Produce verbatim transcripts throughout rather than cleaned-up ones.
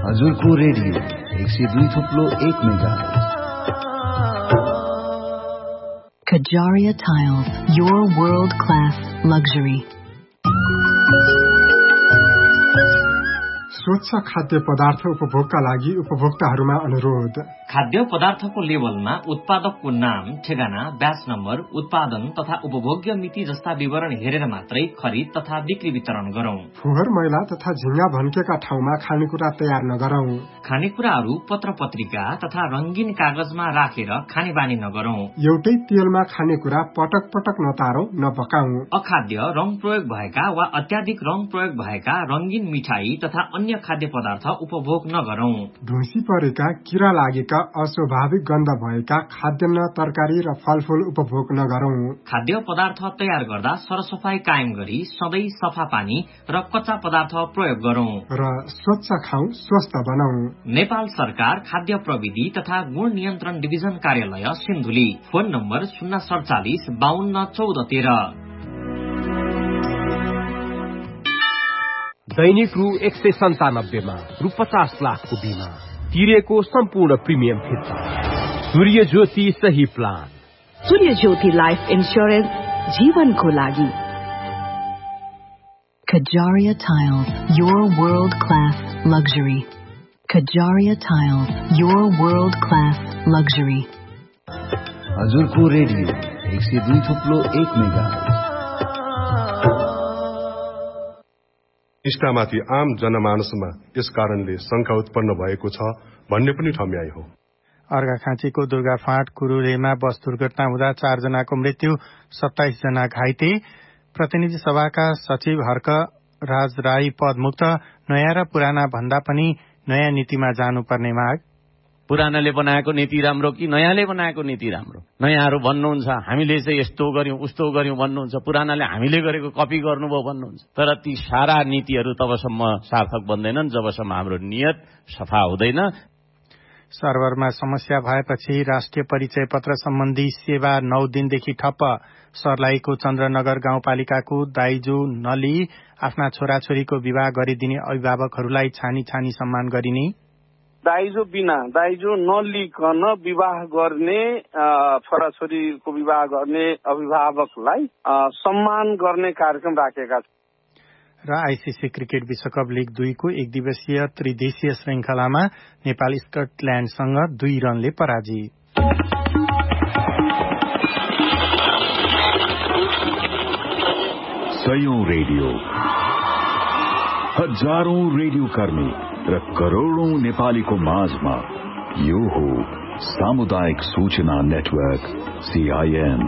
हजुरको रेडियो एक सय दुई थुप्लो एक megahertz. Kajaria Tiles, your world-class luxury. स्वच्छ खाद्य पदार्थ उपभोगका लागि उपभोक्ताहरूमा अनुरोध। खाद्य पदार्थको लेबलमा उत्पादकको नाम, ठेगाना, ब्याच नम्बर, उत्पादन तथा उपभोग्य मिति जस्ता विवरण हेरेर मात्रै खरिद तथा बिक्री वितरण गरौं। फोहोर मैला तथा झिंगा भन्केका ठाउँमा खानेकुरा तयार नगरौं। खानेकुराहरू पत्र पत्रिका तथा रंगीन कागजमा राखेर खाने बानी नगरौं। एउटै तेलमा खानेकुरा पटक पटक नतारौं, नपकाउँ। अखाद्य, रंग प्रयोग भएका वा अत्याधिक रंग प्रयोग भएका रंगीन मिठाई तथा अन्य खाद्य पदार्थ उपभोग नगरौं। ढुसी परेका, किरा लागेका, अस्वाभाविक गन्ध भएका खाद्यान्न, तरकारी र फलफूल उपभोग नगरौं। खाद्य पदार्थ तयार गर्दा सरसफाई कायम गरी सधैँ सफा पानी र कच्चा पदार्थ प्रयोग गरौं र स्वच्छ खाऊ, स्वस्थ बनाऊ। नेपाल सरकार खाद्य प्रविधि तथा गुण नियन्त्रण डिभिजन कार्यालय सिन्धुली। फोन नम्बर शून्य सडचालिस बाहन्न चौध तेह्र। दैनिक रु एक सय सन्तानब्बेमा रु पचास लाखको बिमा तिरेको सम्पूर्ण प्रिमियम फिर्ता। सूर्य ज्योति सही प्लान। सूर्य ज्योति लाइफ इन्स्योरेन्स, जीवनको लागि। Kajaria Tiles, your world-class luxury. Kajaria Tiles, your world-class luxury. हजुरको रेडियो एक सय दुई थुप्लो एक मेगाहर्ज। टिस्टामाथि आम जनमानसमा यस कारणले शंका उत्पन्न भएको छ भन्ने पनि ठम्याइ हो। अर्घाखाँचीको दुर्गाफाँट कुरुलेमा बस दुर्घटना हुँदा चार जनाको मृत्यु, सत्ताइस जना घाइते। प्रतिनिधि सभाका सचिव हर्क राज राई पदमुक्त। नयाँ र पुराना भन्दा पनि नयाँ नीतिमा जानुपर्ने माग। पुरानाले बनाएको नीति राम्रो कि नयाँले बनाएको नीति राम्रो? नयाँहरू भन्नुहुन्छ हामीले चाहिँ यस्तो गर्यौं उस्तो गर्यौं भन्नुहुन्छ, पुरानाले हामीले गरेको कपी गर्नुभयो भन्नुहुन्छ। तर ती सारा नीतिहरू तबसम्म सार्थक बन्दैनन् जबसम्म हाम्रो नियत सफा हुँदैन। सर्भरमा समस्या भएपछि राष्ट्रिय परिचय पत्र सम्बन्धी सेवा नौ दिनदेखि ठप्प। सर्लाहीको चन्द्रनगर गाउँपालिकाको दाइजो नली आफ्ना छोराछोरीको विवाह गरिदिने अभिभावकहरूलाई छानी छानी सम्मान गरिने। दाइजो बिना दाइजो नलिकन विवाह गर्ने छोराछोरीको विवाह गर्ने अभिभावकलाई सम्मान गर्ने कार्यक्रम राखेका छन्। र आइसिसी क्रिकेट विश्वकप लिग दुईको एक दिवसीय त्रिदेशीय श्रृंखलामा नेपाल स्कटल्याण्डसँग दुई रनले पराजित। सयौं रेडियो, हजारौं रेडियो कर्मी र करोड़ौं नेपालीको माझमा यो हो सामुदायिक सूचना नेटवर्क सीआईएन।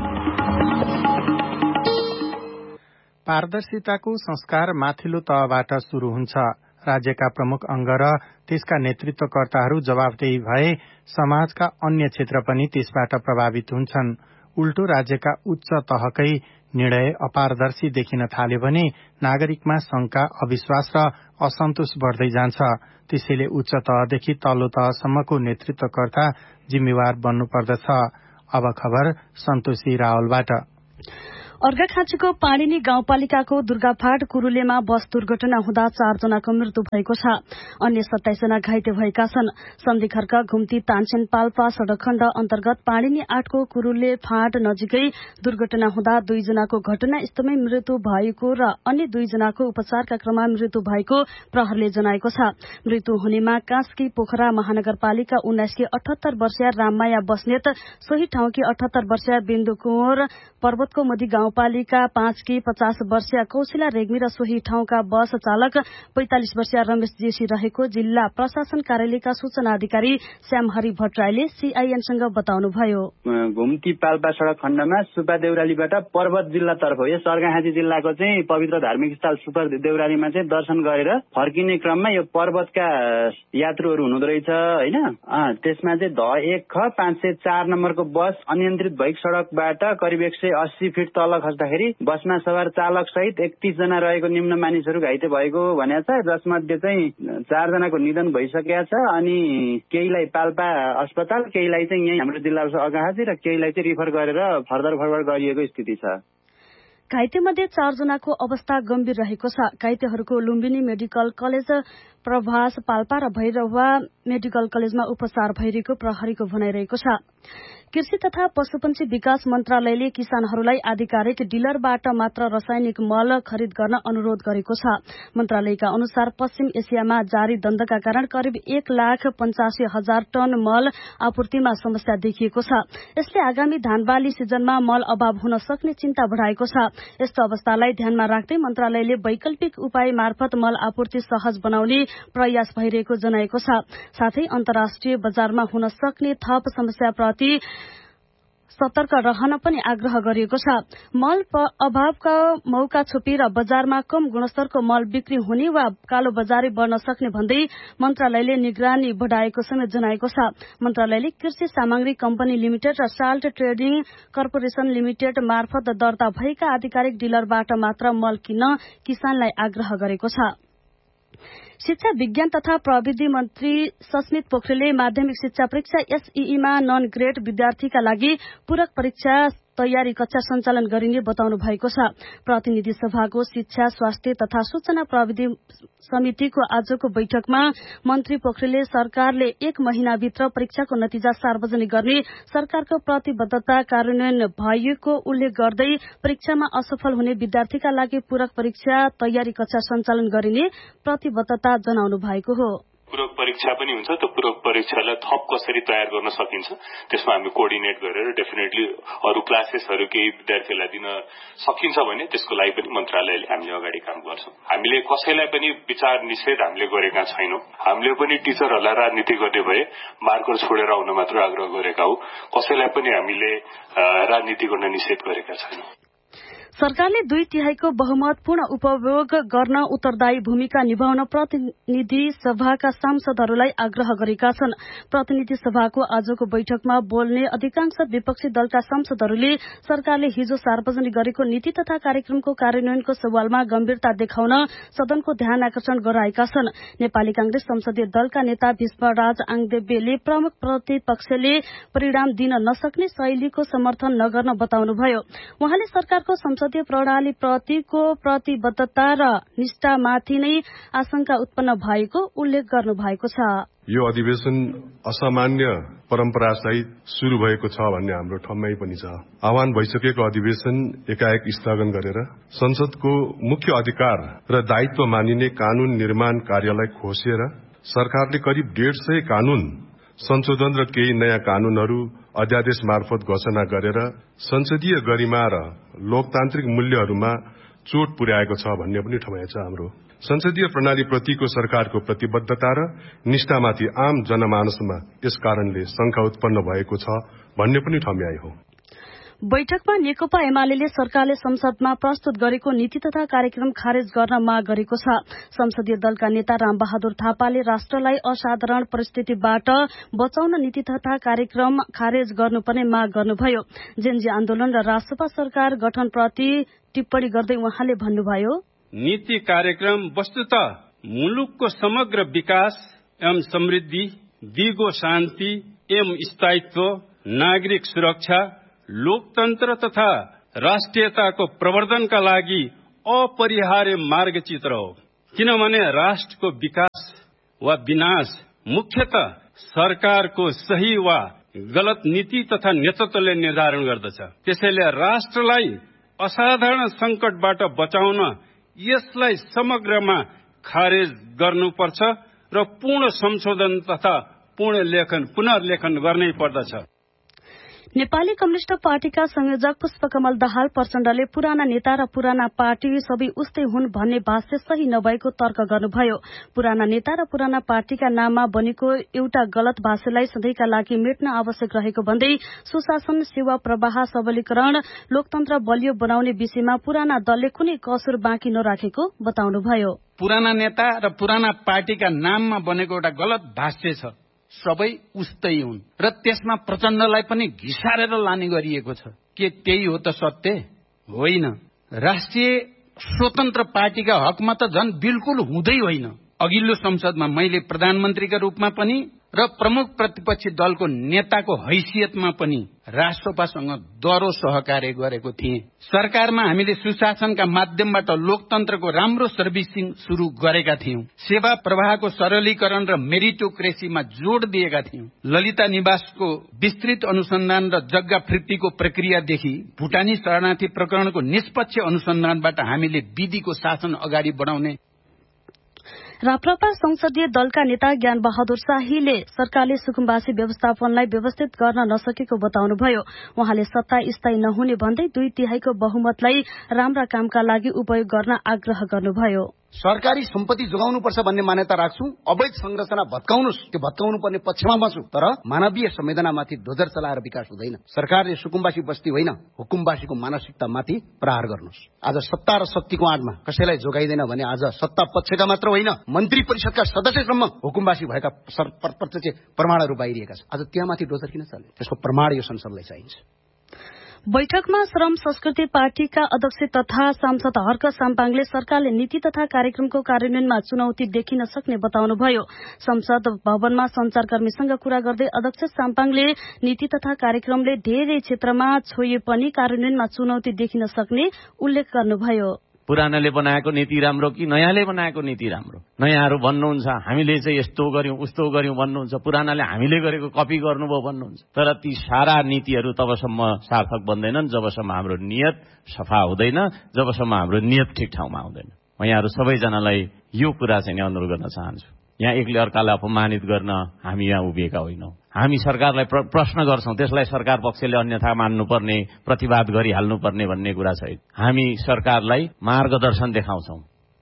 पारदर्शिताको संस्कार माथिल्लो तहबाट शुरू हुन्छ। राज्यका प्रमुख अंग र त्यसका नेतृत्वकर्ताहरू जवाफदेही भए समाजका अन्य क्षेत्र पनि त्यसबाट प्रभावित हुन्छन्। उल्टो राज्यका उच्च तहकै निर्णय अपारदर्शी देखिन थाल्यो भने नागरिकमा शंका, अविश्वास र असन्तोष बढ्दै जान्छ। त्यसैले उच्च तहदेखि तल्लो तहसम्मको नेतृत्वकर्ता जिम्मेवार बन्नुपर्दछ। अब खबर सन्तोषी रावलबाट। अर्घाखाँचीको पाणिनी गाउँपालिकाको दुर्गाफाँट कुरुलेमा बस दुर्घटना हुँदा चार जनाको मृत्यु भएको छ। अन्य सत्ताइस जना घाइते भएका छन्। सन्धि खर्क घुम्ती तानसेन पाल्पा सड़क खण्ड अन्तर्गत पाणिनी आठको कुरुले फाँट नजिकै दुर्घटना हुँदा दुई जनाको घटनास्थलमै मृत्यु भएको र अन्य दुई जनाको उपचारका क्रममा मृत्यु भएको प्रहरले जनाएको छ। मृत्यु हुनेमा कास्की पोखरा महानगरपालिका उन्नाइसकी अठहत्तर वर्षीय राममाया बस्नेत, सोही ठाउँकी अठहत्तर वर्षीय बिन्दु कुँवर, पर्वतको मधी गाउँपालिका पाँचकी पचास वर्षीय कौशिला रेग्मी र सोही ठाउँका बस चालक पैंतालिस वर्षीय रमेश जेसी रहेको जिल्ला प्रशासन कार्यालयका सूचना अधिकारी श्यामहरि भट्टराईले सीआईएनसँग बताउनुभयो। घुम्ती पाल्पा सड़क खण्डमा सुपा देउरालीबाट पर्वत जिल्लातर्फ यस अर्घाखाँची जिल्लाको चाहिँ पवित्र धार्मिक स्थल सुपा देउरालीमा चाहिँ दर्शन गरेर फर्किने क्रममा यो पर्वतका यात्रुहरू हुनुहुँदो रहेछ होइन। त्यसमा चाहिँ ध एक ख पाँच सय चार नम्बरको बस अनियन्त्रित भई सड़कबाट करिब एक सय अस्सी फिट तल खस्दाखेरि बसमा सवार चालक सहित एकतीस जना रहेको निम्न मानिसहरू घाइते भएको भनेको छ। जसमध्ये चाहिँ चार जनाको निधन भइसकेको छ। अनि केहीलाई पाल्पा अस्पताल, केहीलाई चाहिँ यही हाम्रो जिल्ला अर्घाखाँची र केहीलाई चाहिँ रिफर गरेर फर्दर फरवर्ड गरिएको स्थिति छ। घाइते मध्ये चार जनाको अवस्था गम्भीर रहेको छ। घाइतेहरूको लुम्बिनी मेडिकल कलेज प्रभास पाल्पा र भैरवा मेडिकल कलेजमा उपचार भइरहेको प्रहरीको भनाइरहेको छ। कृषि तथा पशुपन्छी विकास मन्त्रालयले किसानहरूलाई आधिकारिक डिलरबाट मात्र रासायनिक मल खरिद गर्न अनुरोध गरेको छ। मन्त्रालयका अनुसार पश्चिम एसियामा जारी द्वन्द्वका कारण करिब एक लाख पञ्चासी हजार टन मल आपूर्तिमा समस्या देखिएको छ। यसले आगामी धान बाली सिजनमा मल अभाव हुन सक्ने चिन्ता बढ़ाएको छ। यस्तो अवस्थालाई ध्यानमा राख्दै मन्त्रालयले वैकल्पिक उपाय मार्फत मल आपूर्ति सहज बनाउने प्रयास भइरहेको जनाएको छ। साथै अन्तर्राष्ट्रिय बजारमा हुन सक्ने थप समस्याप्रति सतर्क रहन पनि आग्रह गरिएको छ। मल अभावका मौका छोपेर बजारमा कम गुणस्तरको मल बिक्री हुने वा कालो बजारी बढ्न सक्ने भन्दै मन्त्रालयले निगरानी बढ़ाएको समेत जनाएको छ। मन्त्रालयले कृषि सामग्री कम्पनी लिमिटेड र साल्ट ट्रेडिङ कर्पोरेशन लिमिटेड मार्फत दर्ता भएका आधिकारिक डिलरबाट मात्र मल किन्न किसानलाई आग्रह गरेको छ। शिक्षा विज्ञान तथा प्रविधि मन्त्री सस्मित पोखरेलले माध्यमिक शिक्षा परीक्षा एसईईमा नन ग्रेड विद्यार्थीका लागि पूरक परीक्षा तयारी कक्षा सञ्चालन गरिने बताउनु भएको छ। प्रतिनिधि सभाको शिक्षा स्वास्थ्य तथा सूचना प्रविधि समितिको आजको बैठकमा मन्त्री पोखरेलले सरकारले एक महिनाभित्र परीक्षाको नतिजा सार्वजनिक गर्ने सरकारको प्रतिबद्धता कार्यान्वयन भएको उल्लेख गर्दै परीक्षामा असफल हुने विद्यार्थीका लागि पूरक परीक्षा तयारी कक्षा सञ्चालन गरिने प्रतिबद्धता जनाउनु भएको हो। पूरक परीक्षा पनि हुन्छ। त्यो पूरक परीक्षालाई थप कसरी तयार गर्न सकिन्छ त्यसमा हामी कोअर्डिनेट गरेर डेफिनेटली अरू क्लासेसहरू केही विद्यार्थीलाई दिन सकिन्छ भने त्यसको लागि पनि मन्त्रालयले हामीले अगाडि काम गर्छौं। हामीले कसैलाई पनि विचार निषेध हामीले गरेका छैनौं। हामीले पनि टिचरहरूलाई राजनीति गर्ने भए मार्कर छोडेर आउन मात्र आग्रह गरेका हौ। कसैलाई पनि हामीले राजनीति गर्न निषेध गरेका छैनौं। सरकारले दुई तिहाईको बहुमतपूर्ण उपभोग गर्न उत्तरदायी भूमिका निभाउन प्रतिनिधि सभाका सांसदहरूलाई आग्रह गरेका छन्। प्रतिनिधि सभाको आजको बैठकमा बोल्ने अधिकांश विपक्षी दलका सांसदहरूले सरकारले हिजो सार्वजनिक गरेको नीति तथा कार्यक्रमको कार्यान्वयनको सवालमा गम्भीरता देखाउन सदनको ध्यान आकर्षण गराएका छन्। नेपाली कांग्रेस संसदीय दलका नेता भीष्मराज आङदेब्यले प्रमुख प्रतिपक्षले परिणाम दिन नसक्ने शैलीको समर्थन नगर्न बताउनुभयो। उहाँले सरकारको संसदीय प्रणाली प्रतिको प्रतिबद्धता र निष्ठामाथि नै आशंका उत्पन्न भएको उल्लेख गर्नु भएको छ। यो अधिवेशन असामान्य परम्परा सहित शुरू भएको छ भन्ने हाम्रो ठम्मै पनि छ। आह्वान भइसकेको अधिवेशन एकाएक स्थगन गरेर संसदको मुख्य अधिकार र दायित्व मानिने कानून निर्माण कार्यलाई खोसेर सरकारले करिब डेढ़ सय कानून संशोधन र केही नयाँ कानूनहरू अध्यादेश मार्फत घोषणा गरेर संसदीय गरिमा र लोकतान्त्रिक मूल्यहरूमा चोट पुर्याएको छ भन्ने पनि ठमाइ छ। हाम्रो संसदीय प्रणाली प्रतिको सरकारको प्रतिबद्धता र निष्ठामाथि आम जनमानसमा यस कारणले शंका उत्पन्न भएको छ भन्ने पनि ठम्याइ हो। बैठकमा नेकपा एमाले सरकारले संसदमा प्रस्तुत गरेको नीति तथा कार्यक्रम खारेज गर्न माग गरेको छ। संसदीय दलका नेता रामबहादुर थापाले राष्ट्रलाई असाधारण परिस्थितिबाट बचाउन नीति तथा कार्यक्रम खारेज गर्नुपर्ने माग गर्नुभयो। जेनजी आन्दोलन र राष्ट्रपा सरकार गठनप्रति टिप्पणी गर्दै उहाँले भन्नुभयो, नीति कार्यक्रम वस्तुतः मुलुकको समग्र विकास एवं समृद्धि, दिगो शान्ति एवं स्थायित्व, नागरिक सुरक्षा, लोकतन्त्र तथा राष्ट्रियताको प्रवर्धनका लागि अपरिहार्य मार्गचित्र हो। किनभने राष्ट्रको विकास वा विनाश मुख्यतः सरकारको सही वा गलत नीति तथा नेतृत्वले निर्धारण गर्दछ। त्यसैले राष्ट्रलाई असाधारण संकटबाट बचाउन यसलाई समग्रमा खारेज गर्नुपर्छ र पूर्ण संशोधन तथा पूर्ण लेखन पुनर्लेखन गर्नै पर्दछ। नेपाली कम्युनिष्ट पार्टीका संयोजक पुष्पकमल दाहाल प्रचण्डले पुराना नेता र पुराना पार्टी सबै उस्तै हुन् भन्ने भाष्य सही नभएको तर्क गर्नुभयो। पुराना नेता र पुराना पार्टीका नाममा बनेको एउटा गलत भाष्यलाई सधैँका लागि मेट्न आवश्यक रहेको भन्दै सुशासन, सेवा प्रवाह, सबलीकरण, लोकतन्त्र बलियो बनाउने विषयमा पुराना दलले कुनै कसुर बाँकी नराखेको बताउनुभयो। पुराना नेता र पुराना पार्टीका नाममा बनेको एउटा गलत भाष्य छ, सबै उस्तै हुन् र त्यसमा प्रचण्डलाई पनि घिसारेर लाने गरिएको छ। के त्यही हो त सत्य? होइन। राष्ट्रिय स्वतन्त्र पार्टीका हकमा त झन् बिल्कुल हुँदै होइन। अघिल्लो संसदमा मैले प्रधानमन्त्रीका रूपमा पनि र प्रमुख प्रतिपक्षी दलको नेताको हैसियतमा पनि राष्ट्रपासँग दह्रो सहकार्य गरेको थिएँ। सरकारमा हामीले सुशासनका माध्यमबाट लोकतन्त्रको राम्रो सर्भिसिङ शुरू गरेका थियौं। सेवा प्रवाहको सरलीकरण र मेरिटोक्रेसीमा जोड़ दिएका थियौं। ललिता निवासको विस्तृत अनुसन्धान र जग्गा फिर्तीको प्रक्रियादेखि भुटानी शरणार्थी प्रकरणको निष्पक्ष अनुसन्धानबाट हामीले विधिको शासन अगाडि बढाउने। राप्रपा संसदीय दलका नेता ज्ञान बहादुर शाहीले सरकारले सुकुम्बासी व्यवस्थापनलाई व्यवस्थित गर्न नसकेको बताउनुभयो। उहाँले सत्ता स्थायी नहुने भन्दै दुई तिहाईको बहुमतलाई राम्रा कामका लागि उपयोग गर्न आग्रह गर्नुभयो। सरकारी सम्पत्ति जोगाउनुपर्छ भन्ने मान्यता राख्छु। अवैध संरचना भत्काउनुस्, त्यो भत्काउनु पर्ने पक्षमा म छु, तर मानवीय संवेदनामाथि डोजर चलाएर विकास हुँदैन। सरकारले सुकुम्बासी बस्ती होइन, हुकुमबासीको मानसिकतामाथि प्रहार गर्नुहोस्। आज सत्ता र शक्तिको आडमा कसैलाई जोगाइदैन भने आज सत्ता पक्षका मात्र होइन, मन्त्री परिषदका सदस्यसम्म हुकुमबासी भएका प्रत्यक्ष प्रमाणहरू बाहिरिएका छन्। आज त्यहाँमाथि डोजर किन चल्यो? त्यसको प्रमाण यो संसदलाई चाहिन्छ। बैठकमा श्रम संस्कृति पार्टीका अध्यक्ष तथा सांसद हर्क साम्पाङले सरकारले नीति तथा कार्यक्रमको कार्यान्वयनमा चुनौती देखिन सक्ने बताउनुभयो। संसद भवनमा संचारकर्मीसँग कुरा गर्दै अध्यक्ष साम्पाङले नीति तथा कार्यक्रमले धेरै क्षेत्रमा छोए पनि कार्यान्वयनमा चुनौती देखिन सक्ने उल्लेख गर्नुभयो। पुरानाले बनाएको नीति राम्रो कि नयाँले बनाएको नीति राम्रो? नयाँहरू भन्नुहुन्छ हामीले चाहिँ यस्तो गर्यौं उस्तो गर्यौं भन्नुहुन्छ, पुरानाले हामीले गरेको कपी गर्नुभयो भन्नुहुन्छ। तर ती सारा नीतिहरू तबसम्म सार्थक बन्दैनन् जबसम्म हाम्रो नियत सफा हुँदैन, जबसम्म हाम्रो नियत ठिक ठाउँमा हुँदैन। म यहाँहरू सबैजनालाई यो कुरा चाहिँ अनुरोध गर्न चाहन्छु। यहाँ एकले अर्कालाई अपमानित गर्न हामी यहाँ उभिएका होइनौं। हामी सरकारलाई प्रश्न गर्छौं, त्यसलाई सरकार पक्षले अन्यथा मान्नुपर्ने, प्रतिवाद गरिहाल्नुपर्ने भन्ने कुरा छैन। हामी सरकारलाई मार्गदर्शन देखाउँछौं।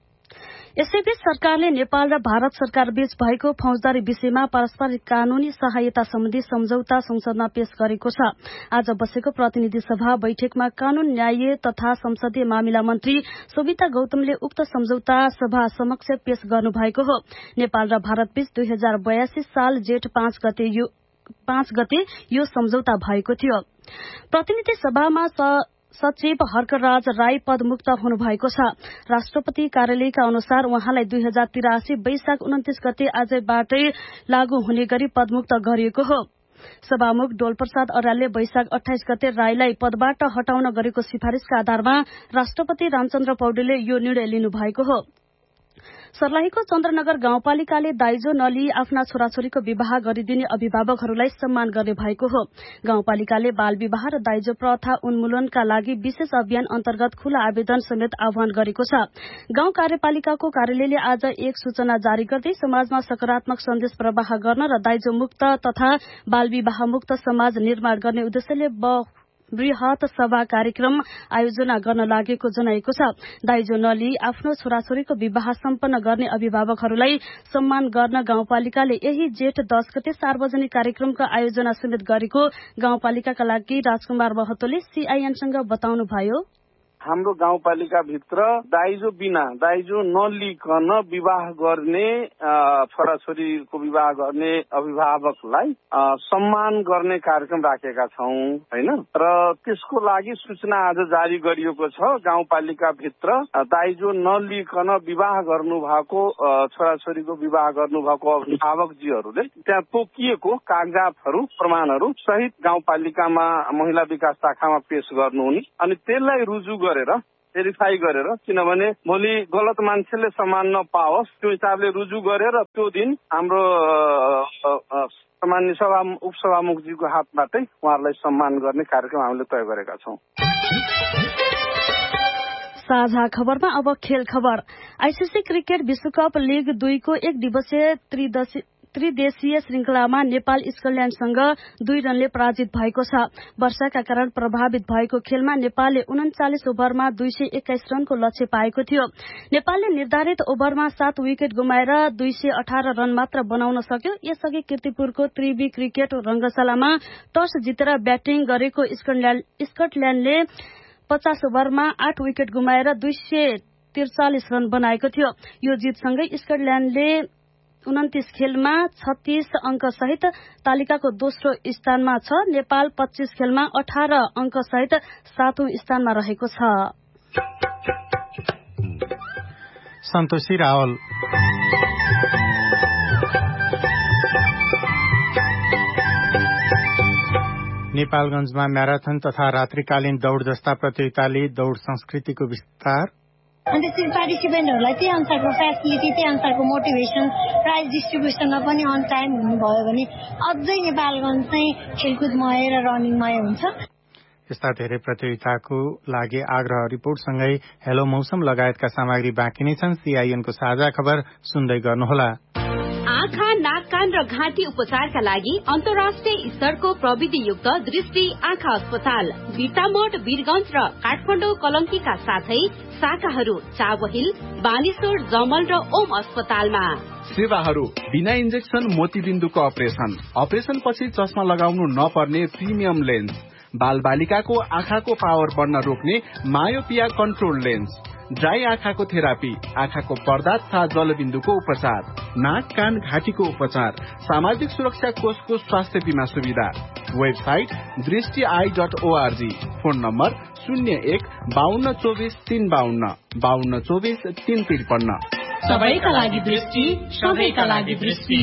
यसैबीच सरकारले नेपाल र भारत सरकार बीच भएको फौजदारी विषयमा पारस्परिक कानूनी सहायता सम्बन्धी सम्झौता संसदमा पेश गरेको छ। आज बसेको प्रतिनिधि सभा बैठकमा कानून, न्याय तथा संसदीय मामिला मन्त्री सोभिता गौतमले उक्त सम्झौता सभा समक्ष पेश गर्नुभएको हो। नेपाल र भारत बीच दुई हजार बयासी साल जेठ पाँच गते यो पाँच गते यो सम्झौता भएको थियो। प्रतिनिधि सभामा सचिव हर्कराज राई पदमुक्त हुनुभएको छ। राष्ट्रपति कार्यालयका अनुसार उहाँलाई दुई हजार तिरासी वैशाख उन्तिस गते आजैबाटै लागू हुने गरी पदमुक्त गरिएको हो। सभामुख डोलप्रसाद अर्यालले वैशाख अठाइस गते राईलाई पदबाट हटाउन गरेको सिफारिशका आधारमा राष्ट्रपति रामचन्द्र पौडेलले यो निर्णय लिनुभएको हो। सर्लाहीको चन्द्रनगर गाउँपालिकाले दाइजो नलिई आफ्ना छोराछोरीको विवाह गरिदिने अभिभावकहरूलाई सम्मान गर्ने भएको हो। गाउँपालिकाले बाल विवाह र दाइजो प्रथा उन्मूलनका लागि विशेष अभियान अन्तर्गत खुला आवेदन समेत आह्वान गरेको छ। गाउँ कार्यपालिकाको कार्यालयले आज एक सूचना जारी गर्दै समाजमा सकारात्मक सन्देश प्रवाह गर्न र दाइजो मुक्त तथा बाल विवाह मुक्त समाज निर्माण गर्ने उद्देश्यले वृहत सभा कार्यक्रम आयोजना गर्न लागेको जनाएको छ। दाइजो नलिई आफ्नो छोराछोरीको विवाह सम्पन्न गर्ने अभिभावकहरूलाई सम्मान गर्न गाउँपालिकाले यही जेठ दस गते सार्वजनिक कार्यक्रमको आयोजना समेत गरेको गाउँपालिकाका लागि राजकुमार महतोले सीआईएनसँग बताउनुभयो। हाम्रो गाउँपालिका भित्र दाइजो बिना दाइजो नलिकन विवाह गर्ने छोराछोरीको विवाह गर्ने अभिभावकलाई सम्मान गर्ने कार्यक्रम राखेका छौं हैन। र त्यसको लागि सूचना आज जारी गरिएको छ। गाउँपालिका भित्र दाइजो नलिकन विवाह गर्नु भएको छोराछोरीको विवाह गर्नु भएको अभिभावकजीहरूले त्यहाँ तोकिएको कागजातहरू प्रमाणहरू सहित गाउँपालिकामा महिला विकास शाखामा पेश गर्नुहुने अनि त्यसलाई रुजु गरेर भेरिफाई गरेर, किनभने भोलि गलत मान्छेले सम्मान नपाओस् त्यो हिसाबले रुजु गरेर त्यो दिन हाम्रो सामान्य सभा उपसभामुखजीको हातबाटै उहाँहरूलाई सम्मान गर्ने कार्यक्रम हामीले तय गरेका छौं। साझा खबरमा अब खेल खबर। आईसीसी क्रिकेट विश्वकप लीग दुईको एक दिवसीय त्रिदेशीय श्रृंखलामा नेपाल स्कटल्याण्डसँग दुई रनले पराजित भएको छ। वर्षाका कारण प्रभावित भएको खेलमा नेपालले उन्चालिस ओभरमा दुई सय एक्काइस रनको लक्ष्य पाएको थियो। नेपालले निर्धारित ओभरमा सात विकेट गुमाएर दुई सय अठार रन मात्र बनाउन सक्यो। यसअघि कीर्तिपुरको त्रिवी क्रिकेट रंगशालामा टस जितेर ब्याटिङ गरेको स्कटल्याण्डले पचास ओभरमा आठ विकेट गुमाएर दुई सय त्रिचालिस रन बनाएको थियो। यो जितसँगै स्कटल्याण्डले उन्तिस खेलमा छत्तीस अंक सहित तालिकाको दोस्रो स्थानमा छ। नेपाल पच्चीस खेलमा अठार अंक सहित सातौं स्थानमा रहेको छ। सन्तोषी रावल। नेपालगंजमा म्याराथन तथा रात्रिकालीन दौड़ जस्ता प्रतियोगिताले दौड़ संस्कृतिको विस्तार। अनि त्यसपछि पार्टिसिपेन्टहरूलाई त्यही अनुसारको फेसिलिटी, त्यही अनुसारको मोटिभेसन, प्राइज डिस्ट्रिब्युसनमा पनि अन टाइम हुनुभयो भने अझै नेपालगञ्ज चाहिँ खेलकुदमय र रनिङमय हुन्छ। यस्ता धेरै प्रतियोगिताको लागि आग्रह रिपोर्टसँगै हेलो मौसम लगायतका सामग्री बाँकी नै छन्। सीआईएनको साझा खबर सुन्दै गर्नुहोला। आँखा, नाक, कान र घाँटी उपचारका लागि अन्तर्राष्ट्रिय स्तरको प्रविधियुक्त दृष्टि आँखा अस्पताल बिर्तामोड, वीरगंज र काठमाडौँ कलंकीका साथै शाखाहरू चावहिल, बानेश्वर, जमल र ओम अस्पतालमा। सेवाहरू बिना इन्जेक्सन मोतीबिन्दुको अपरेसन, अपरेसन पछि चस्मा लगाउनु नपर्ने प्रिमियम लेन्स, बाल बालिकाको आँखाको पावर बढ्न रोक्ने मायोपिया कन्ट्रोल लेन्स, ड्राई आँखाको थेरापी, आँखाको पर्दा तथा जलबिन्दुको उपचार, नाक, कान, घाँटीको उपचार, सामाजिक सुरक्षा कोषको स्वास्थ्य बीमा सुविधा। वेबसाइट दृष्टि I dot ORG. Phone number शून्य एक बाहन्न चौबिस तीन बाहन्न बाहन्न चौबिस तीन त्रिपन्न। सबैका लागि दृष्टि, सबैका लागि दृष्टि।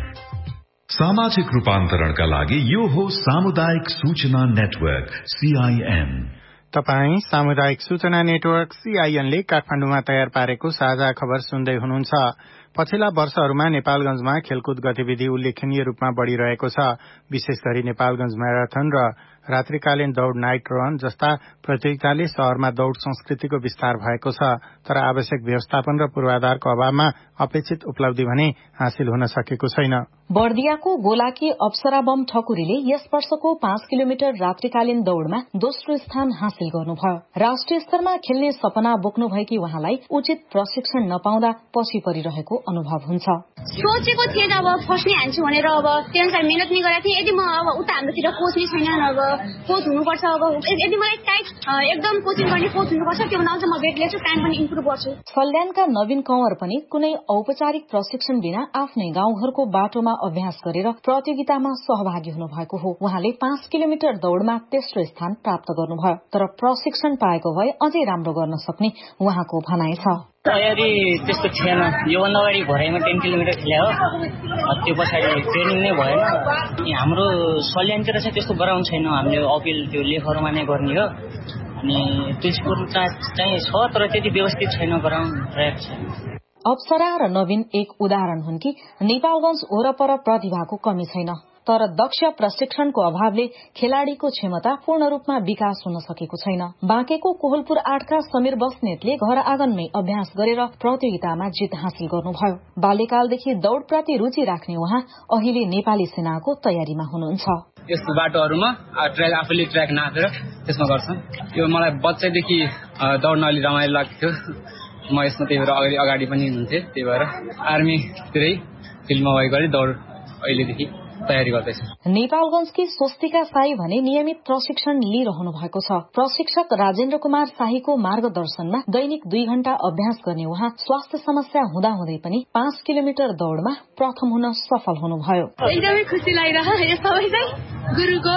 सामाजिक रूपान्तरणका लागि यो हो सामुदायिक सूचना नेटवर्क सीआईएन। तपाई सामुदायिक सूचना नेटवर्क सीआईएनले काठमाडौँमा तयार पारेको साझा खबर सुन्दै हुनुहुन्छ। पछिल्ला वर्षहरूमा नेपालगंजमा खेलकुद गतिविधि उल्लेखनीय रूपमा बढ़िरहेको छ। विशेष गरी नेपालगंज म्याराथन र रात्रिकालीन दौड़ नाइट रन जस्ता प्रतियोगिताले शहरमा दौड़ संस्कृतिको विस्तार भएको छ। तर आवश्यक व्यवस्थापन र पूर्वाधारको अभावमा अपेक्षित उपलब्धि भने हासिल हुन सकेको छैन। बर्दियाको गोलाकी अप्सरा बम ठकुरीले यस वर्षको पाँच किलोमिटर रात्रिकालीन दौड़मा दोस्रो स्थान हासिल गर्नुभयो। राष्ट्रिय स्तरमा खेल्ने सपना बोक्नुभएकी उहाँलाई उचित प्रशिक्षण नपाउँदा पछि परिरहेको अनुभव हुन्छ। सोचेको थिएन अब फर्स्ट नै हान्छु भनेर, अब त्यो अनुसार मेहनत नै गरेको थिएँ। यदि म अब उता हाम्रोतिर कोच नै छैन, अब कोच हुनुपर्छ। अब यदि मलाई टाइट एकदम कोचिङ गर्ने कोच हुनुपर्छ, त्यो भन्दा म वेट लिन्छु, टाइम पनि इम्प्रुभ गर्छु। सल्यानका नवीन कंवर पनि कुनै औपचारिक प्रशिक्षण बिना आफ्नै गाउँघरको बाटोमा अभ्यास गरेर प्रतियोगितामा सहभागी हुनुभएको हो। उहाँले पाँच किलोमिटर दौड़मा तेस्रो स्थान प्राप्त गर्नुभयो। तर प्रशिक्षण पाएको भए अझै राम्रो गर्न सक्ने उहाँको भनाइ छ। तयारी त्यस्तो थिएन। योभन्दा अगाडि भराइमा टेन किलोमिटर खेले हो, त्यो पछाडि ट्रेनिङ नै भएन। हाम्रो सल्यानतिर चाहिँ त्यस्तो गराउन्ड छैन। हामीले अपिल त्यो लेखहरूमा नै गर्ने हो। अनि तुलसीपुर चाहिँ छ, तर त्यति व्यवस्थित छैन, गराउन्ड रहेको छैन। अप्सरा र नवीन एक उदाहरण हुन् कि नेपालगंज वरपर प्रतिभाको कमी छैन, तर दक्ष प्रशिक्षणको अभावले खेलाड़ीको क्षमता पूर्ण रूपमा विकास हुन सकेको छैन। बाँकेको कोहलपुर आठका समीर बस्नेतले घर आँगनमै अभ्यास गरेर प्रतियोगितामा जित हासिल गर्नुभयो। बाल्यकालदेखि दौड़प्रति रुचि राख्ने उहाँ अहिले नेपाली सेनाको तयारीमा हुनुहुन्छ। यस्तो बाटोहरूमा ट्र्याक आफूले ट्र्याक नापेर त्यसमा गर्छौं। यो मलाई बच्चादेखि दौड्न अलि रमाइलो लाग्थ्यो। म यसमा त्यही भएर अगाडि अगाडि पनि हुन्थेँ। त्यही भएर आर्मीतिरै फिल्डमा भएको गरी दौड अहिलेदेखि तयारी गर्दैछ। नेपालगंजकी स्वस्तिका साई भने नियमित प्रशिक्षण लिइरहनु भएको छ। प्रशिक्षक राजेन्द्र कुमार शाहीको मार्गदर्शनमा दैनिक दुई घण्टा अभ्यास गर्ने उहाँ स्वास्थ्य समस्या हुँदाहुँदै पनि पाँच किलोमिटर दौड़मा प्रथम हुन सफल हुनुभयो। एकदमै खुसी लागिरहेको छ। यो सबै चाहिँ गुरुको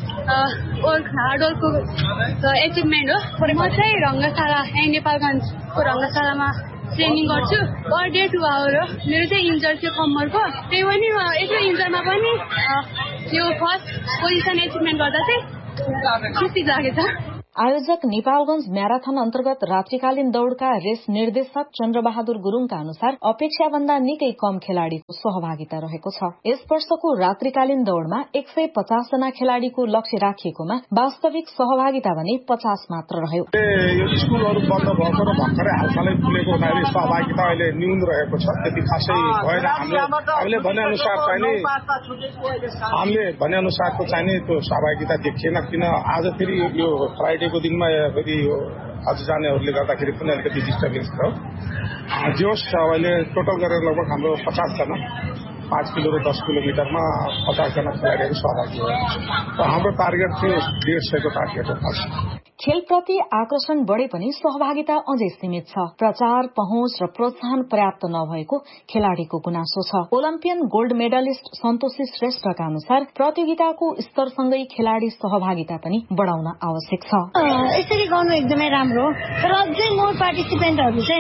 हार्डवर्कको एचिभमेन्ट हो। म चाहिँ रंगशाला यहाँ नेपालगंजको रंगशालामा ट्रेनिङ गर्छु। पर डे टु आवर हो। मेरो चाहिँ इन्जर थियो कम्मरको, त्यही पनि यत्रो इन्जरमा पनि यो फर्स्ट पोजिसन एचिभमेन्ट गर्दा चाहिँ खुसी लागेको छ। आयोजक नेपालगंज म्याराथन अन्तर्गत रात्रिकालीन दौड़का रेस निर्देशक चन्द्रबहादुर गुरूङका अनुसार अपेक्षाभन्दा निकै कम खेलाड़ीको सहभागिता रहेको छ। यस वर्षको रात्रिकालीन दौड़मा एक सय पचास जना खेलाड़ीको लक्ष्य राखिएकोमा वास्तविक सहभागिता भने पचास मात्र रह्यो। यो स्कुलहरू बन्द भएको र भर्खरै हालसालै खुलेको हुँदाखेरि सहभागिता अहिले न्यून रहेको छ। त्यति खासै भएन। हामीले भने अनुसार चाहिँ हामीले भने अनुसारको चाहिँ त्यो सहभागिता देखिएन। किन आज फेरि यो फ्राइडे को दिनमा फेरि यो आज जानेहरूले गर्दाखेरि पनि अलिकति डिस्टर्बेन्स थियो। जोस अहिले टोटल गरेर लगभग हाम्रो पचास जना पाँच किलो र दस किलोमिटरमा पचास जना खेलाडीहरू सहभागी भयो। र हाम्रो टार्गेट थियो डेढ सयको टार्गेट हो। खेलप्रति आकर्षण बढे पनि सहभागिता अझै सीमित छ। प्रचार, पहुँच र प्रोत्साहन पर्याप्त नभएको खेलाड़ीको गुनासो छ। ओलम्पियन गोल्ड मेडलिस्ट सन्तोषी श्रेष्ठका अनुसार प्रतियोगिताको स्तरसँगै खेलाड़ी सहभागिता पनि बढ़ाउन आवश्यक छ। यसरी गर्नु एकदमै राम्रो हो, तर अझै मोर पार्टिसिपेन्टहरू चाहिँ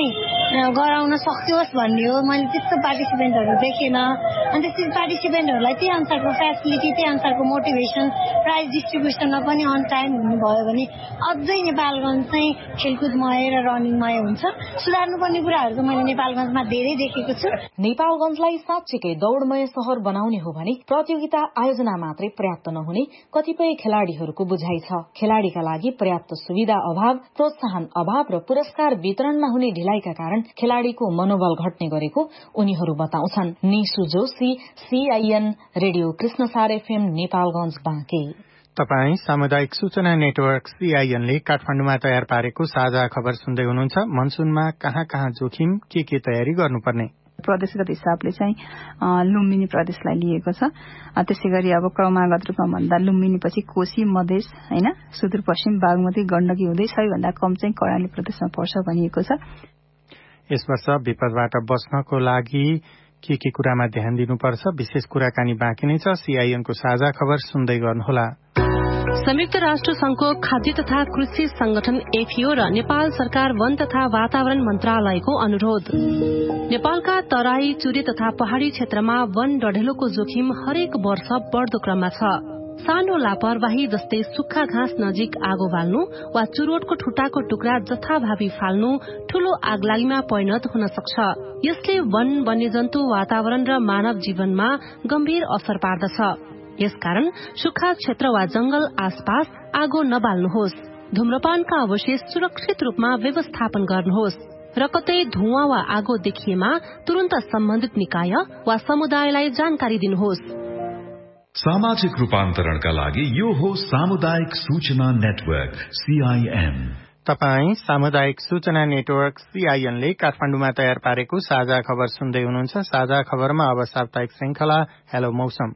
गराउन सकियोस् भन्ने हो। मैले त्यस्तो पार्टिसिपेन्टहरू देखेन अनि त्यसरी पार्टिसिपेन्टहरूलाई त्यही अनुसारको फेसिलिटी त्यही अनुसारको मोटिभेसन प्राइज डिस्ट्रिब्युसनमा पनि अन टाइम हुनुभयो भने अझै नेपालगञ्ज चाहिँ खेलकुदमय र रनिङमय हुन्छ। सुधार्नुपर्ने कुराहरू त मैले नेपालगञ्जमा धेरै देखेको छु। नेपालगञ्जलाई साँच्चीकै दौडमय शहर बनाउने हो भने प्रतियोगिता आयोजना मात्रै पर्याप्त नहुने कतिपय खेलाड़ीहरूको बुझाइ छ। खेलाड़ीका लागि पर्याप्त सुविधा अभाव, प्रोत्साहन अभाव र पुरस्कार वितरणमा हुने ढिलाइका कारण खेलाड़ीको मनोबल घट्ने गरेको उनीहरू बताउँछन्। Nishu Joshi, CIN radio Krishnasar FM Nepalgunj Banke. तपाई सामुदायिक सूचना नेटवर्क सीआईएनले काठमाडौँमा तयार पारेको साझा खबर सुन्दै हुनुहुन्छ। मनसुनमा कहाँ कहाँ जोखिम, के के तयारी गर्नुपर्ने? प्रदेशगत हिसाबले चाहिँ लुम्बिनी प्रदेशलाई लिएको छ। त्यसै गरी अब क्रमागत रूपमा भन्दा लुम्बिनी पछि कोशी, मधेस हैन, सुदूरपश्चिम, बागमती, गण्डकी हुँदै सबैभन्दा कम चाहिँ कर्णाली प्रदेशमा पर्छ भनिएको छ। यस वर्ष विपदबाट बच्नको लागि के के कुरामा ध्यान दिनुपर्छ, विशेष कुराकानी बाँकी नै छ। सीआईएनको साझा खबर सुन्दै गर्नुहोला। संयुक्त राष्ट्र संघको खाद्य तथा कृषि संगठन एफएओ र नेपाल सरकार वन तथा वातावरण मन्त्रालयको अनुरोध। नेपालका तराई, चुरे तथा पहाड़ी क्षेत्रमा वन डढेलोको जोखिम हरेक वर्ष बढ्दो क्रममा छ। सानो लापरवाही जस्तै सुक्खा घाँस नजिक आगो बाल्नु वा चुरोटको ठुटाको टुक्रा जथाभावी फाल्नु ठूलो आगलागीमा परिणत हुन सक्छ। यसले वन, वन्यजन्तु, वातावरण र मानव जीवनमा गम्भीर असर पार्दछ। यसकारण सुक्खा क्षेत्र वा जंगल आसपास आगो नबाल्नुहोस्। धूम्रपानका अवशेष सुरक्षित रूपमा व्यवस्थापन गर्नुहोस् र कतै धुवाँ वा आगो देखिएमा तुरन्त सम्बन्धित निकाय वा समुदायलाई जानकारी दिनुहोस्। सामाजिक रूपान्तरणका लागि यो हो सामुदायिक सूचना नेटवर्क सीआईएन। तपाई सामुदायिक सूचना नेटवर्क सीआईएनले काठमाडौँमा तयार पारेको साझा खबर सुन्दै हुनुहुन्छ। साझा खबरमा अब साप्ताहिक श्रृंखला हेलो मौसम।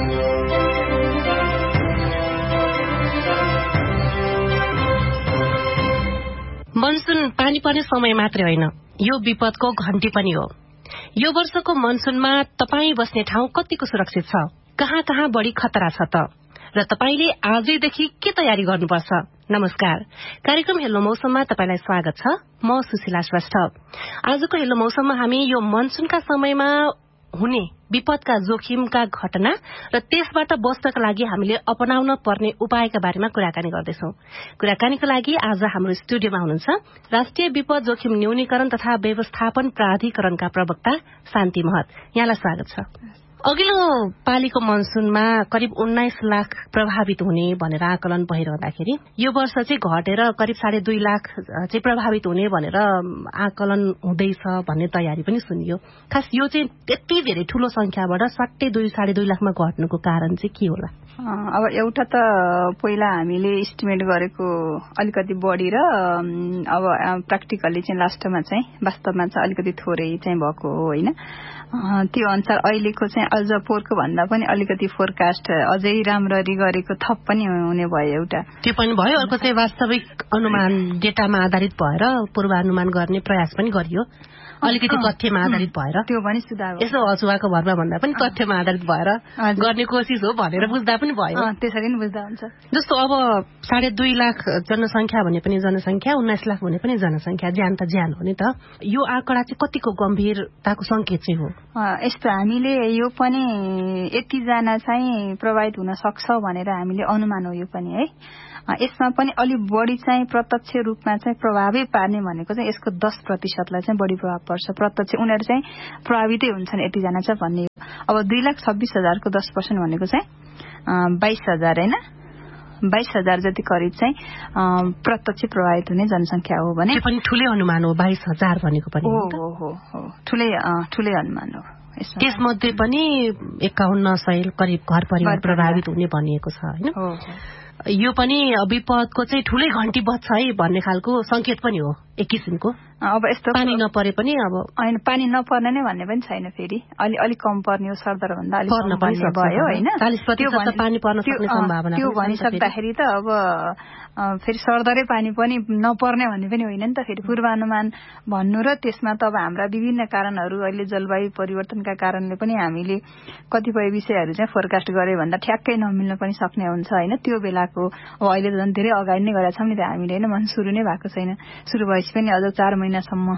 मनसुन पानी पर्ने समय मात्रै होइन, यो विपदको घण्टी पनि हो। यो वर्षको मनसुनमा तपाई बस्ने ठाउँ कतिको सुरक्षित छ, कहाँ कहाँ बढ़ी खतरा छ त, र तपाईले आजैदेखि के तयारी गर्नुपर्छ? नमस्कार, कार्यक्रम हेलो मौसममा तपाईलाई स्वागत छ। म सुशीला श्रेष्ठ। आजको हेलो मौसममा हामी यो मनसुनका समयमा हुने विपदका जोखिमका घटना र त्यसबाट बच्नका लागि हामीले अपनाउन पर्ने उपायका बारेमा कुराकानी गर्दैछौं। कुराकानीको लागि आज हाम्रो स्टुडियोमा हुनुहुन्छ राष्ट्रिय विपद जोखिम न्यूनीकरण तथा व्यवस्थापन प्राधिकरणका प्रवक्ता शान्ति महत। यहाँलाई स्वागत छ। अघिल्लो पालीको मनसुनमा करिब उन्नाइस लाख प्रभावित हुने भनेर आकलन भइरहँदाखेरि यो वर्ष चाहिँ घटेर करिब साढे दुई लाख चाहिँ प्रभावित हुने भनेर आकलन हुँदैछ भन्ने तयारी पनि सुनियो। खास यो चाहिँ त्यति धेरै ठूलो संख्याबाट सट्टै दुई साढे दुई लाखमा घट्नुको कारण चाहिँ के होला? अब एउटा त पहिला हामीले इस्टिमेट गरेको अलिकति बढी र अब प्र्याक्टिकली चाहिँ लास्टमा चाहिँ वास्तवमा चाहिँ अलिकति थोरै चाहिँ भएको हो होइन। त्यो अनुसार अहिलेको चाहिँ अझ पोहोरको भन्दा पनि अलिकति फोरकास्ट अझै राम्ररी गरेको थप पनि हुने भयो एउटा। त्यो पनि भयो। अर्को चाहिँ वास्तविक अनुमान डेटामा आधारित भएर पूर्वानुमान गर्ने प्रयास पनि गरियो, अलिकति तथ्यमा आधारित भएर। त्यो पनि सुधार यसो अचुवाको भरमा भन्दा पनि तथ्यमा आधारित भएर गर्ने कोसिस हो भनेर बुझ्दा पनि भयो। त्यसरी नै बुझ्दा हुन्छ। जस्तो अब साढे दुई लाख जनसंख्या भने पनि जनसंख्या, उन्नाइस लाख भने पनि जनसंख्या, ज्यान त ज्यान हो नि त। यो आँकडा चाहिँ कतिको गम्भीरताको संकेत चाहिँ हो? यस्तो हामीले यो पनि यतिजना चाहिँ प्रभावित हुन सक्छ भनेर हामीले अनुमान हो यो पनि है। यसमा पनि अलि बढी चाहिँ प्रत्यक्ष रूपमा चाहिँ प्रभावै पार्ने भनेको चाहिँ यसको दस प्रतिशतलाई चाहिँ बढी प्रभाव पर्छ। प्रत्यक्ष उनीहरू चाहिँ प्रभावितै हुन्छन् यतिजना चाहिँ भन्ने हो। अब दुई लाख छब्बिस हजारको दस पर्सेन्ट भनेको चाहिँ बाइस हजार होइन, बाइस हजार जति करिब चाहिँ प्रत्यक्ष प्रभावित हुने जनसंख्या हो भने पनि ठूलै अनुमान हो। बाइस हजार भनेको पनि हो हो हो ठूलै ठूलै अनुमान हो। त्यसमध्ये पनि एकाउन्न सय करिब घर परिवार प्रभावित हुने भनिएको छ होइन। यो पनि विपदको चाहिँ ठूलै घण्टी बज्छ है भन्ने खालको संकेत पनि हो एक किसिमको। अब यस्तो पानी नपरे पनि अब होइन, पानी नपर्ने नै भन्ने पनि छैन। फेरि अलि अलिक कम पर्ने हो, सरदर भन्दा अलिक पर्न पनि भयो होइन। चालीस प्रतिशत पानी पर्न सक्ने सम्भावना त्यो भनिसक्दाखेरि त अब फेरि सरदरै पानी पनि नपर्ने भन्ने पनि होइन नि त। फेरि पूर्वानुमान भन्नु र त्यसमा त अब हाम्रा विभिन्न कारणहरू, अहिले जलवायु परिवर्तनका कारणले पनि हामीले कतिपय विषयहरू चाहिँ फोरकास्ट गरे भन्दा ठ्याक्कै नमिल्न पनि सक्ने हुन्छ होइन। त्यो बेलाको अब अहिले त झन् धेरै अगाडि नै गरेका छौँ नि त हामीले होइन। मन सुरु नै भएको छैन, सुरु भएपछि पनि अझ चार महिनासम्म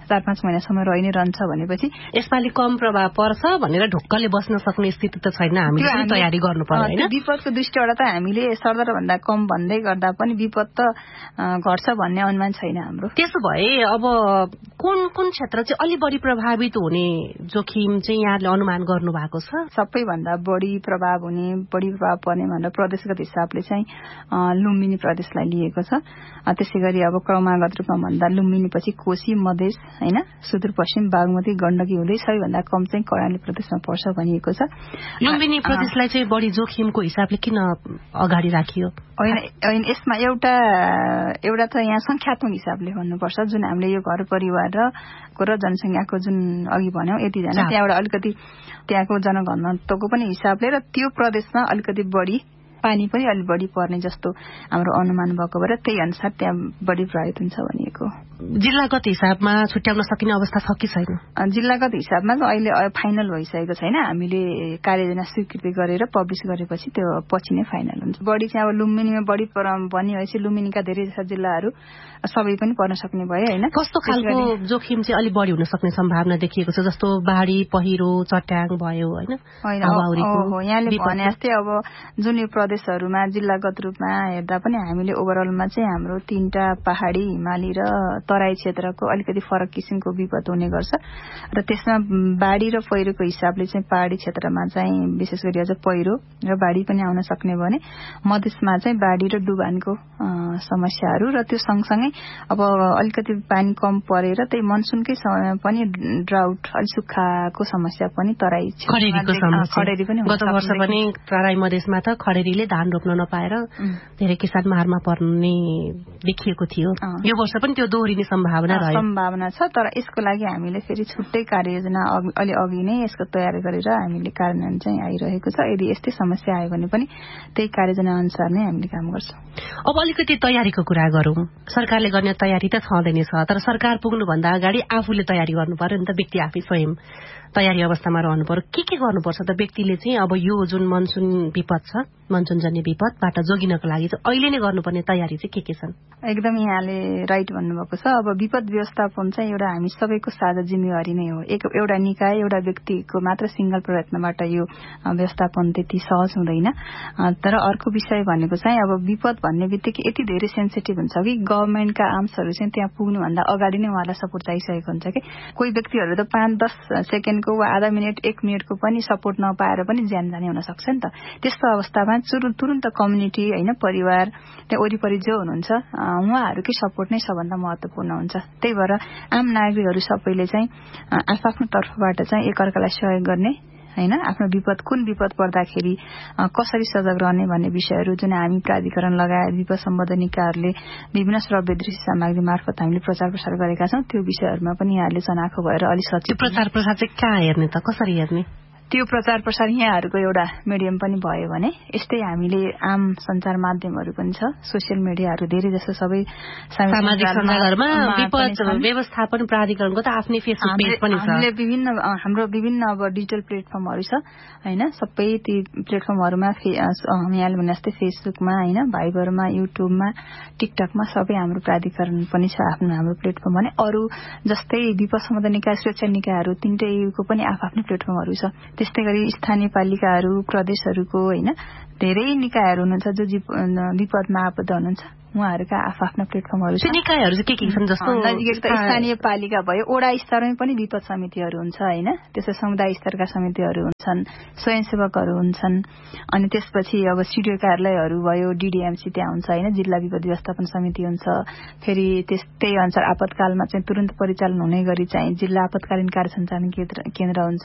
चार पाँच महिनासम्म रहि नै रहन्छ भनेपछि यसपालि कम प्रभाव पर्छ भनेर ढुक्कले बस्न सक्ने स्थिति त छैन, हामीले पनि तयारी गर्नुपर्छ हैन। विपदको दृष्टिबाट त हामीले सरदर भन्दा कम भन्दै गर्दा पनि विपद त घट्छ भन्ने अनुमान छैन हाम्रो। त्यसो भए अब कुन कुन क्षेत्र चाहिँ अलि बढी प्रभावित हुने जोखिम चाहिँ यहाँले अनुमान गर्नु भएको छ? सबैभन्दा बढी प्रभाव हुने बढी प्रभाव पर्ने भनेर प्रदेशगत हिसाबले चाहिँ लुम्बिनी प्रदेशलाई लिएको छ। त्यसै गरी अब क्रमागत रूपमा भन्दा लुम्बिनी पछि कोशी, मधेस हैन, सुदूरपश्चिम, बागमती, गण्डकी हुँदै सबैभन्दा कम चाहिँ कर्णाली प्रदेशमा पर्छ भनिएको छ। लुम्बिनी प्रदेशलाई चाहिँ बढी जोखिमको हिसाबले किन अगाडि राखियो? होइन होइन यसमा एउटा एउटा त यहाँ संख्यात्मक हिसाबले भन्नुपर्छ, जुन हामीले यो घर परिवार र र जनसङ्ख्याको जुन अघि भन्यौं यतिजना, त्यहाँबाट अलिकति त्यहाँको जनघनत्वको पनि हिसाबले र त्यो प्रदेशमा अलिकति बढी पानी पनि अलिक बढी पर्ने जस्तो हाम्रो अनुमान भएको भएर त्यही अनुसार त्यहाँ बढी प्रभावित हुन्छ भनिएको। जिल्लागत हिसाबमा छुट्याउन सकिने अवस्था छ कि छैन? जिल्लागत हिसाबमा त अहिले फाइनल भइसकेको छैन। हामीले कार्ययोजना स्वीकृति गरेर पब्लिस गरेपछि त्यो पछि नै फाइनल हुन्छ। बढी चाहिँ अब लुम्बिनीमा बढी भनिरहेपछि लुम्बिनीका धेरै जस्ता जिल्लाहरू सबै पनि पर्न सक्ने भए हैन। कस्तो खालको जोखिम चाहिँ अलि बढी हुन सक्ने सम्भावना देखिएको छ, जस्तो बाढी, पहिरो, चट्याङ भयो हैन? होइन, हो यहाँले भने जस्तै अब जुन यो प्रदेशहरूमा जिल्लागत रूपमा हेर्दा पनि हामीले ओभरअलमा चाहिँ हाम्रो तीनटा पहाडी, हिमाली र तराई क्षेत्रको अलिकति फरक किसिमको विपद हुने गर्छ र त्यसमा बाढी र पहिरोको हिसाबले चाहिँ पहाडी क्षेत्रमा चाहिँ विशेष गरी अझ पहिरो र बाढी पनि आउन सक्ने भने मधेसमा चाहिँ बाढी र डुबानको समस्याहरू र त्यो सँगसँगै अब अलिकति पानी कम परेर त्यही मनसुनकै समयमा पनि ड्राउट अलि सुक्खाको समस्या पनि तराई खडेरीको समस्या खडेरी पनि गत वर्ष पनि तराई मधेसमा त खडेरीले धान रोप्न नपाएर धेरै किसान मारमा पर्ने देखिएको थियो। यो वर्ष पनि त्यो दोहोरिने सम्भावना रह्यो। सम्भावना छ, तर यसको लागि हामीले फेरि छुट्टै कार्ययोजना अलि अघि नै यसको तयारी गरेर हामीले कार्यान्वयन चाहिँ आइरहेको छ। यदि यस्तै समस्या आयो भने पनि त्यही कार्ययोजना अनुसार नै हामीले काम गर्छौं। अब अलिकति तयारीको कुरा गरौं। सरकारले गर्ने तयारी त छँदै नै छ, तर सरकार पुग्नुभन्दा अगाडि आफूले तयारी गर्नु पर्यो नि त। व्यक्ति आफै स्वयं तयारी अवस्थामा रहनु पर्यो। के के गर्नुपर्छ त व्यक्तिले चाहिँ अब यो जुन मनसुन विपद छ, मनसुनजन्य विपदबाट जोगिनको लागि चाहिँ अहिले नै गर्नुपर्ने तयारी चाहिँ के के छन्? एकदम यहाँले राइट भन्नुभएको छ। अब विपद व्यवस्थापन चाहिँ एउटा हामी सबैको साझा जिम्मेवारी नै हो। एक एउटा निकाय, एउटा व्यक्तिको मात्र सिंगल प्रयत्नबाट यो व्यवस्थापन त्यति सहज हुँदैन। तर अर्को विषय भनेको चाहिँ अब विपद भन्ने बित्तिकै यति धेरै सेन्सिटिभ हुन्छ कि गभर्नमेन्टका आर्म्सहरू चाहिँ त्यहाँ पुग्नुभन्दा अगाडि नै उहाँलाई सपोर्ट चाहिसकेको हुन्छ कि कोही व्यक्तिहरू त पाँच दस सेकेन्डको वा आधा मिनट एक मिनटको पनि सपोर्ट नपाएर पनि ज्यान जाने हुन सक्छ नि त। त्यस्तो अवस्थामा तुरन्त कम्युनिटी होइन, परिवार, त्यहाँ वरिपरि जो हुनुहुन्छ उहाँहरूकै सपोर्ट नै सबभन्दा महत्वपूर्ण हुन्छ। त्यही भएर आम नागरिकहरू सबैले चाहिँ आफ्नो तर्फबाट चाहिँ एकअर्कालाई सहयोग गर्ने हैन, आफ्नो विपद कुन विपद पर्दाखेरि कसरी सजग रहने भन्ने विषयहरू जुन हामी प्राधिकरण लगायत विपद सम्बन्धी निकायहरूले विभिन्न श्रव्य दृश्य सामग्री मार्फत हामीले प्रचार प्रसार गरेका छौं। त्यो विषयहरूमा पनि यहाँले चनाखो भएर अलि सचेत। प्रचार प्रसार चाहिँ कहाँ हेर्ने त, कसरी हेर्ने? त्यो प्रचार प्रसार यहाँहरूको एउटा मिडियम पनि भयो भने यस्तै हामीले आम सञ्चार माध्यमहरू पनि छ, सोसियल मिडियाहरू धेरै जसो सबै सामाजिक सञ्जालहरूमा विपद व्यवस्थापन प्राधिकरणको त आफ्नै फेसबुक पेज पनि छ। हामीले विभिन्न हाम्रो विभिन्न अब डिजिटल प्लेटफर्महरू छ हैन, सबै ती प्लेटफर्महरूमा यहाँले भने जस्तै फेसबुकमा हैन, भाइबरमा, युट्युबमा, टिकटकमा सबै हाम्रो प्राधिकरण पनि छ आफ्नो हाम्रो प्लेटफर्म भने। अरू जस्तै विपद सम्बन्धी निकाय, सुरक्षा निकायहरू तीनटैको पनि आफ्नै प्लेटफर्महरू छ। त्यस्तै गरी स्थानीय पालिकाहरू, प्रदेशहरूको हैन धेरै निकायहरू हुनुहुन्छ जो विपदमा आबद्ध हुनुहुन्छ, उहाँहरूका आफ्ना प्लेटफर्महरू छ। निकायहरू चाहिँ के के छन्? जस्तो स्थानीय पालिका भयो, वडा स्तरमै पनि विपद समितिहरू हुन्छ हैन, त्यसै समुदाय स्तरका समितिहरू हुन्छन्, स्वयंसेवकहरू हुन्छन्, अनि त्यसपछि अब सिडिओ कार्यालयहरू भयो, डिडिएमसी त्यहाँ हुन्छ हैन, जिल्ला विपद व्यवस्थापन समिति हुन्छ। फेरि त्यस्तै अनुसार आपतकालमा चाहिँ तुरन्त परिचालन हुने गरी चाहिँ जिल्ला आपतकालीन कार्य सञ्चालन केन्द्र हुन्छ।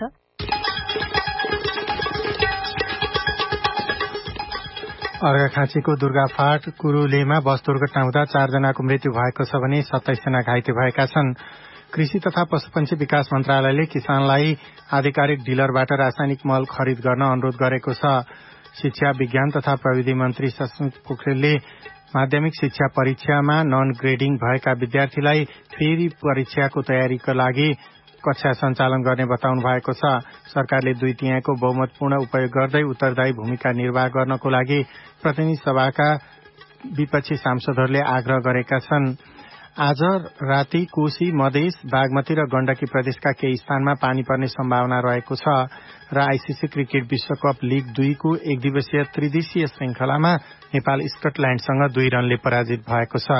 अर्घाखाँचीको दुर्गाफाट कुरुलेमा बस दुर्घटना हुँदा चारजनाको मृत्यु भएको छ भने सत्ताइसजना घाइते भएका छन्। कृषि तथा पशुपन्छी विकास मन्त्रालयले किसानलाई आधिकारिक डिलरबाट रासायनिक मल खरिद गर्न अनुरोध गरेको छ। शिक्षा, विज्ञान तथा प्रविधि मन्त्री सस्मित पोखरेलले माध्यमिक शिक्षा परीक्षामा नन ग्रेडिङ भएका विद्यार्थीलाई फेरि परीक्षाको तयारीका लागि कक्षा सञ्चालन गर्ने बताउनु भएको छ। सरकारले दुई तिहाईको बहुमतपूर्ण उपयोग गर्दै उत्तरदायी भूमिका निर्वाह गर्नको लागि प्रतिनिधि सभाका विपक्षी सांसदहरूले आग्रह गरेका छन्। आज राति कोशी मधेस बागमती र गण्डकी प्रदेशका केही स्थानमा पानी पर्ने सम्भावना रहेको छ र आईसीसी क्रिकेट विश्वकप लीग दुईको एक दिवसीय त्रिदेशीय श्रृंखलामा नेपाल स्कटल्याण्डसँग दुई रनले पराजित भएको छ।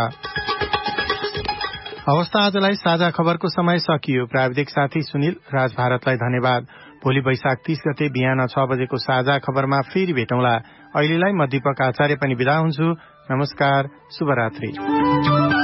अवस्था आजलाई साझा खबरको समय सकियो। प्राविधिक साथी सुनिल राज भारतलाई धन्यवाद। भोलि वैशाख तीस गते बिहान छ बजेको साझा खबरमा फेरि भेटौँला। अहिलेलाई म दीपक आचार्य पनि बिदा हुन्छु। नमस्कार, शुभरात्रि।